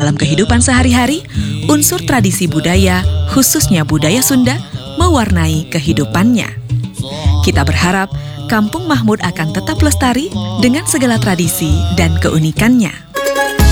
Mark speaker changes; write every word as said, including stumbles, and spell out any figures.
Speaker 1: dalam kehidupan sehari-hari, unsur tradisi budaya, khususnya budaya Sunda, mewarnai kehidupannya. Kita berharap Kampung Mahmud akan tetap lestari dengan segala tradisi dan keunikannya.